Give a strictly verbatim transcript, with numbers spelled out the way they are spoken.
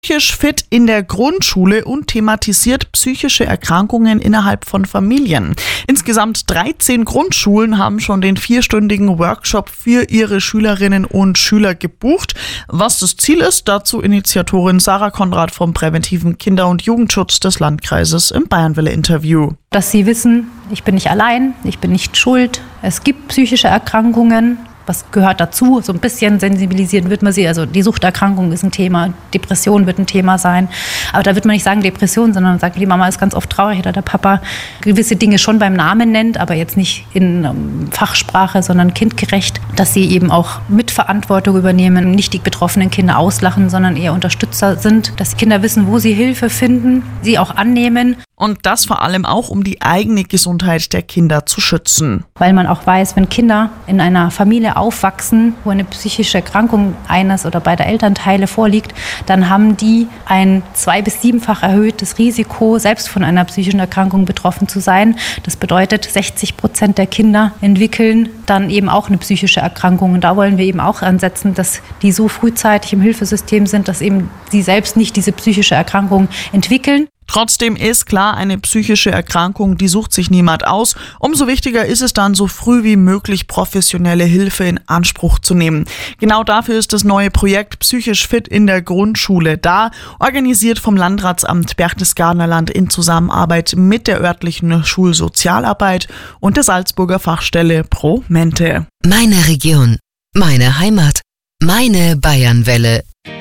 Psychisch fit in der Grundschule und thematisiert psychische Erkrankungen innerhalb von Familien. Insgesamt dreizehn Grundschulen haben schon den vierstündigen Workshop für ihre Schülerinnen und Schüler gebucht. Was das Ziel ist, dazu Initiatorin Sarah Konrad vom präventiven Kinder- und Jugendschutz des Landkreises im Bayernwelle-Interview. Dass sie wissen, ich bin nicht allein, ich bin nicht schuld, es gibt psychische Erkrankungen. Was gehört dazu? So ein bisschen sensibilisiert wird man sie. Also die Suchterkrankung ist ein Thema, Depression wird ein Thema sein. Aber da wird man nicht sagen Depression, sondern sagt, die Mama ist ganz oft traurig oder der Papa gewisse Dinge schon beim Namen nennt, aber jetzt nicht in ähm, Fachsprache, sondern kindgerecht. Dass sie eben auch Mitverantwortung übernehmen, nicht die betroffenen Kinder auslachen, sondern eher Unterstützer sind. Dass die Kinder wissen, wo sie Hilfe finden, sie auch annehmen. Und das vor allem auch, um die eigene Gesundheit der Kinder zu schützen. Weil man auch weiß, wenn Kinder in einer Familie aufwachsen, wo eine psychische Erkrankung eines oder beider Elternteile vorliegt, dann haben die ein zwei- bis siebenfach erhöhtes Risiko, selbst von einer psychischen Erkrankung betroffen zu sein. Das bedeutet, sechzig Prozent der Kinder entwickeln dann eben auch eine psychische Erkrankung. Und da wollen wir eben auch ansetzen, dass die so frühzeitig im Hilfesystem sind, dass eben sie selbst nicht diese psychische Erkrankung entwickeln. Trotzdem ist klar, eine psychische Erkrankung, die sucht sich niemand aus. Umso wichtiger ist es dann, so früh wie möglich professionelle Hilfe in Anspruch zu nehmen. Genau dafür ist das neue Projekt Psychisch fit in der Grundschule da, organisiert vom Landratsamt Berchtesgadener Land in Zusammenarbeit mit der örtlichen Schulsozialarbeit und der Salzburger Fachstelle Pro Mente. Meine Region, meine Heimat, meine Bayernwelle.